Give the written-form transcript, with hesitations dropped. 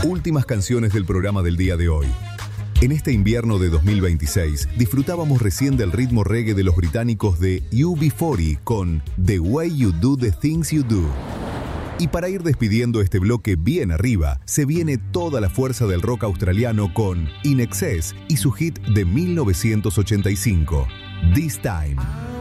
Últimas canciones del programa del día de hoy. En este invierno de 2026, disfrutábamos recién del ritmo reggae de los británicos de UB40 con The Way You Do the Things You Do. Y para ir despidiendo este bloque bien arriba, se viene toda la fuerza del rock australiano con In Excess y su hit de 1985, This Time.